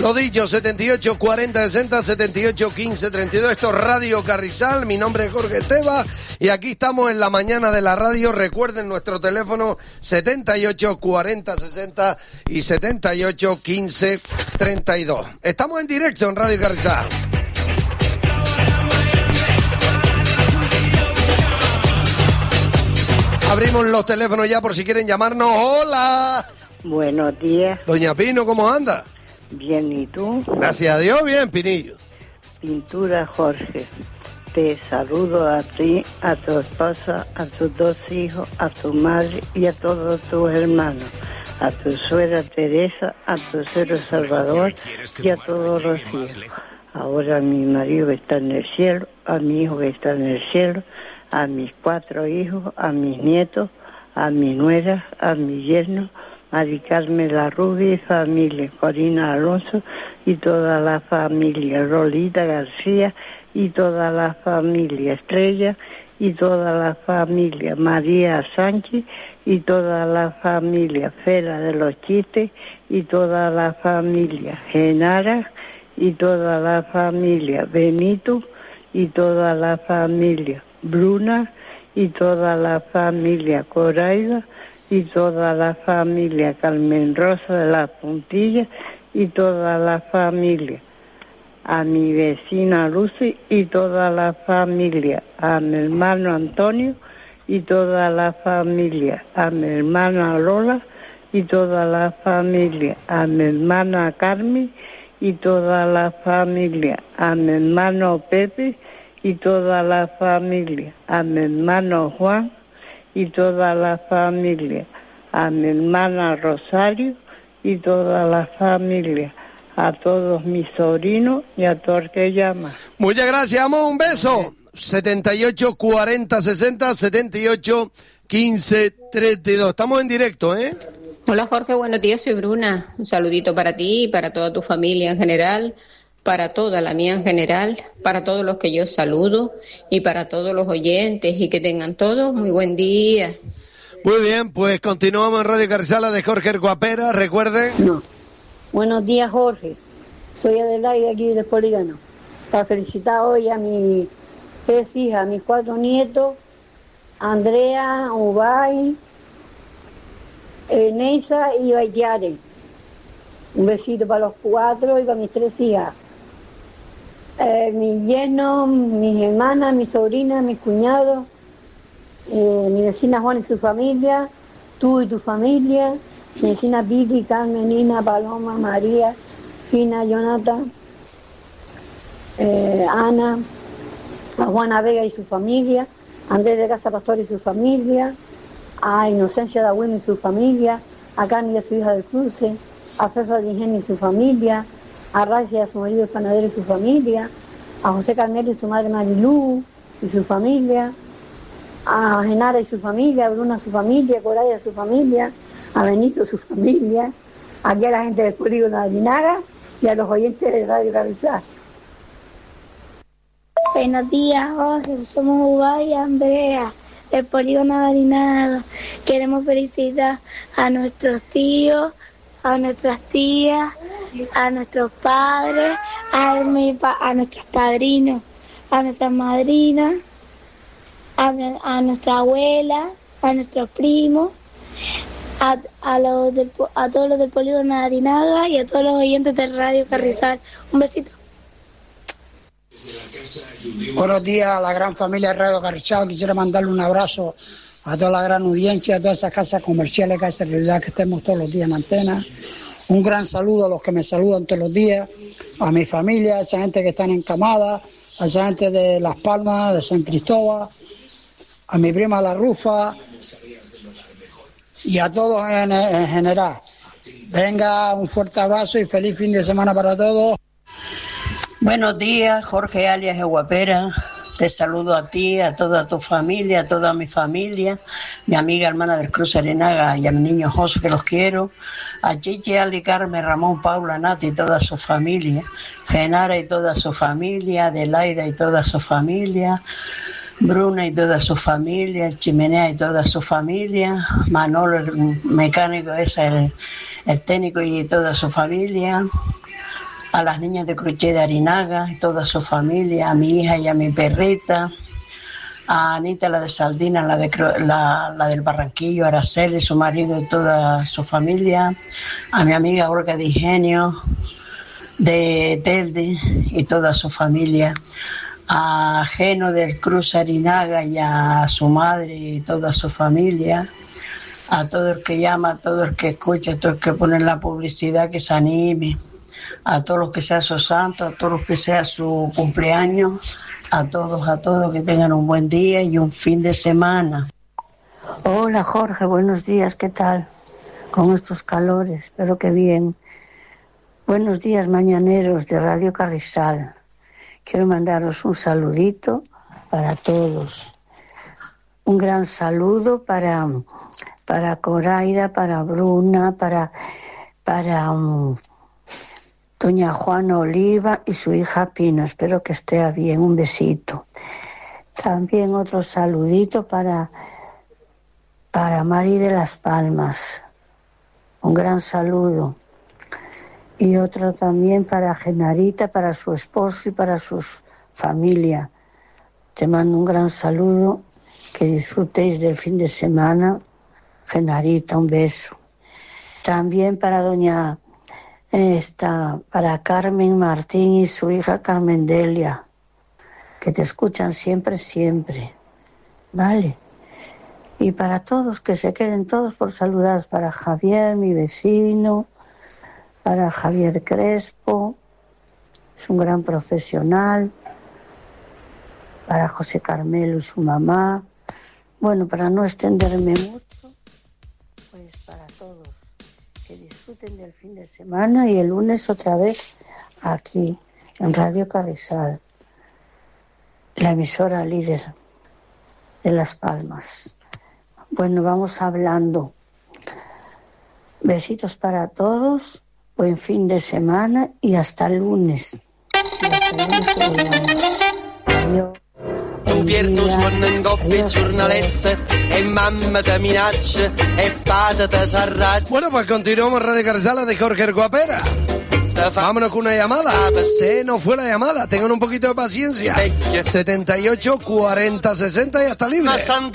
Lo dicho, 78 40 60 78 15 32. Esto es Radio Carrizal. Mi nombre es Jorge Esteva y aquí estamos en la mañana de la radio. Recuerden nuestro teléfono 78 40 60 y 78 15 32. Estamos en directo en Radio Carrizal. Abrimos los teléfonos ya por si quieren llamarnos. ¡Hola! Buenos días. Doña Pino, ¿cómo anda? Bien, ¿y tú? Gracias a Dios, bien, Pinillo. Pintura Jorge. Te saludo a ti, a tu esposa, a tus dos hijos, a tu madre y a todos tus hermanos. A tu suegra Teresa, a tu suegro Salvador y a todos los hijos. Ahora a mi marido que está en el cielo, a mi hijo que está en el cielo, a mis 4 hijos, a mis nietos, a mi nuera, a mi yerno, Mari Carmen La Rubia, familia, Corina Alonso y toda la familia, Rolita García y toda la familia, Estrella y toda la familia, María Sánchez y toda la familia, Fera de los Chistes y toda la familia, Genara y toda la familia, Benito y toda la familia, Bruna y toda la familia, Coraida y toda la familia, Carmen Rosa de la Puntilla y toda la familia, a mi vecina Lucy y toda la familia, a mi hermano Antonio y toda la familia, a mi hermana Lola y toda la familia, a mi hermana Carmen y toda la familia, a mi hermano Pepe y toda la familia, a mi hermano Juan y toda la familia, a mi hermana Rosario y toda la familia, a todos mis sobrinos y a todo el que llama. Muchas gracias, amor, un beso. 78 40 60 78 15 32. Estamos en directo, ¿eh? Hola Jorge, buenos días, soy Bruna. Un saludito para ti y para toda tu familia en general, para toda la mía en general, para todos los que yo saludo y para todos los oyentes, y que tengan todos muy buen día. Muy bien, pues continuamos en Radio Carrizal de Jorge El Guapera, recuerden. No. Buenos días, Jorge. Soy Adelaide aquí del Polígono. Para felicitar hoy a mis 3 hijas, a mis 4 nietos, Andrea, Ubay, Neisa y Baitiare. Un besito para los 4 y para mis 3 hijas. Mi yerno, mis hermanas, mis sobrinas, mis cuñados, mi vecina Juan y su familia, tú y tu familia, mi vecina Piti, Carmen, Nina, Paloma, María, Fina, Jonathan, Ana, a Juana Vega y su familia, Andrés de Casa Pastor y su familia, a Inocencia Dagüino y su familia, a Carmen y a su hija del Cruce, a Fefa de Ingenio y su familia, a Racia y a su marido el panadero y su familia, a José Carmelo y su madre Marilú y su familia, a Genara y su familia, a Bruna y su familia, a Coraya y su familia, a Benito y su familia, aquí a la gente del Polígono de Arinaga y a los oyentes de Radio Carrizal. Buenos días, Jorge. Somos Ubay y Andrea del Polígono de Arinaga. Queremos felicitar a nuestros tíos, a nuestras tías, a nuestros padres, a nuestros padrinos, a nuestras madrinas, a nuestra abuela, a nuestros primos, a todos los del Polígono de Arinaga y a todos los oyentes de Radio Carrizal. Un besito. Buenos días a la gran familia de Radio Carrizal. Quisiera mandarle un abrazo a toda la gran audiencia, a todas esas casas comerciales que hacen realidad que estemos todos los días en antena. Un gran saludo a los que me saludan todos los días, a mi familia, a esa gente que están encamada, a esa gente de Las Palmas, de San Cristóbal, a mi prima La Rufa y a todos en general. Venga, un fuerte abrazo y feliz fin de semana para todos. Buenos días, Jorge alias Guapera. Te saludo a ti, a toda tu familia, a toda mi familia, mi amiga hermana del Cruz Arenaga y al niño José, que los quiero, a Chichi, Ali, Carmen, Ramón, Paula, Nati y toda su familia, Genara y toda su familia, Adelaida y toda su familia, Bruna y toda su familia, Chimenea y toda su familia, Manolo, el mecánico ese, el técnico y toda su familia, a las niñas de Cruché de Arinaga y toda su familia, a mi hija y a mi perrita, a Anita, la de Saldina, la del Barranquillo, a Araceli, su marido y toda su familia, a mi amiga Olga de Ingenio, de Telde y toda su familia, a Geno del Cruz Arinaga y a su madre y toda su familia, a todo el que llama, a todo el que escucha, a todo el que pone la publicidad, que se anime, a todos los que sea su santo, a todos los que sea su cumpleaños, a todos que tengan un buen día y un fin de semana. Hola Jorge, buenos días, ¿qué tal? Con estos calores, espero que bien. Buenos días mañaneros de Radio Carrizal. Quiero mandaros un saludito para todos. Un gran saludo para Coraida, para Bruna, para doña Juana Oliva y su hija Pino. Espero que esté bien. Un besito. También otro saludito para Mari de las Palmas. Un gran saludo. Y otro también para Genarita, para su esposo y para su familia. Te mando un gran saludo, que disfrutéis del fin de semana. Genarita, un beso. También para para Carmen Martín y su hija Carmen Delia, que te escuchan siempre, siempre. ¿Vale? Y para todos, que se queden todos por saludar, para Javier, mi vecino, para Javier Crespo, es un gran profesional, para José Carmelo y su mamá. Bueno, para no extenderme mucho, pues para todos, que disfruten del fin de semana y el lunes otra vez aquí, en Radio Carrizal, la emisora líder de Las Palmas. Bueno, vamos hablando. Besitos para todos. Buen fin de semana y hasta el lunes. Adiós. Tu pierdo suona in coppia e giornalette e mamma te minaccia e padre te s'arraggia. Bueno, pues continuamos Radio Carrizal de Jorge Guapera. Vámonos con una llamada. Se nos fue la llamada. Tengan un poquito de paciencia. 78 40 60 y hasta libre.